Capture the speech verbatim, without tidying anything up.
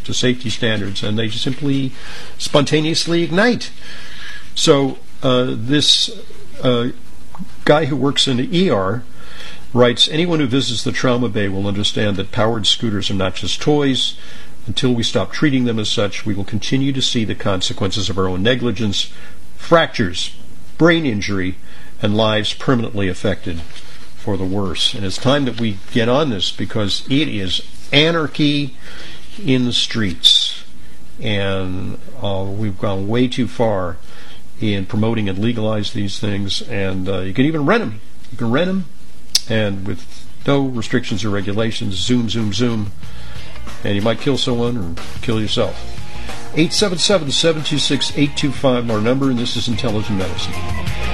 to safety standards, and they simply spontaneously ignite. So uh, this uh, guy who works in the E R writes, anyone who visits the trauma bay will understand that powered scooters are not just toys. Until we stop treating them as such, we will continue to see the consequences of our own negligence, fractures, brain injury, and lives permanently affected for the worse. And it's time that we get on this, because it is anarchy in the streets. And uh, we've gone way too far in promoting and legalize these things. And uh, you can even rent them. You can rent them, and with no restrictions or regulations, zoom, zoom, zoom. And you might kill someone or kill yourself. eight seven seven, seven two six, eight two five, our number, and this is Intelligent Medicine.